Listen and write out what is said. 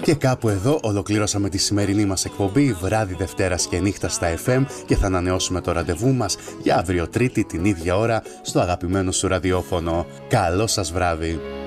Και κάπου εδώ ολοκληρώσαμε τη σημερινή μας εκπομπή, βράδυ Δευτέρας και νύχτα στα FM, και θα ανανεώσουμε το ραντεβού μας για αύριο Τρίτη την ίδια ώρα στο αγαπημένο σου ραδιόφωνο. Καλό σας βράδυ!